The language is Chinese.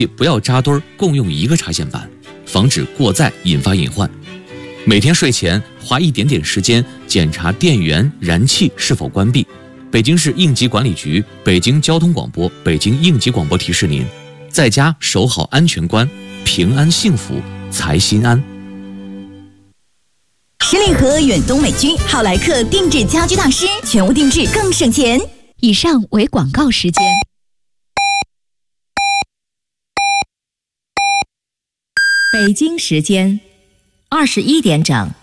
不要扎堆儿共用一个插线板，防止过载引发隐患。每天睡前花一点点时间检查电源、燃气是否关闭。北京市应急管理局、北京交通广播、北京应急广播提示您：在家守好安全关，平安幸福才心安。 十里河远东美居浩莱克定制家居大师，全屋定制更省钱。以上为广告时间。 北京时间21点整。